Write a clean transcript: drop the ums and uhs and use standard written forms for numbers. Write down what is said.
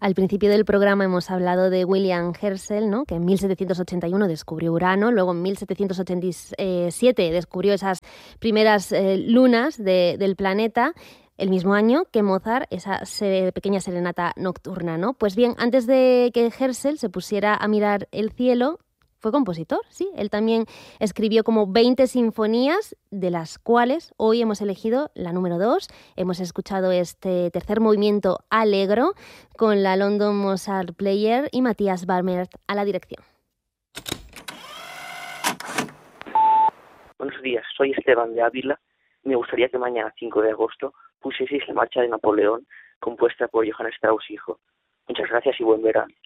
Al principio del programa hemos hablado de William Herschel, ¿no? Que en 1781 descubrió Urano, luego en 1787 descubrió esas primeras lunas del planeta, el mismo año que Mozart, esa pequeña serenata nocturna, ¿no? Pues bien, antes de que Herschel se pusiera a mirar el cielo, fue compositor, sí. Él también escribió como 20 sinfonías, de las cuales hoy hemos elegido la número 2. Hemos escuchado este tercer movimiento Allegro con la London Mozart Player y Matthias Bamert a la dirección. Buenos días, soy Esteban de Ávila. Me gustaría que mañana, 5 de agosto, pusieseis la marcha de Napoleón, compuesta por Johann Strauss hijo. Muchas gracias y buen verano.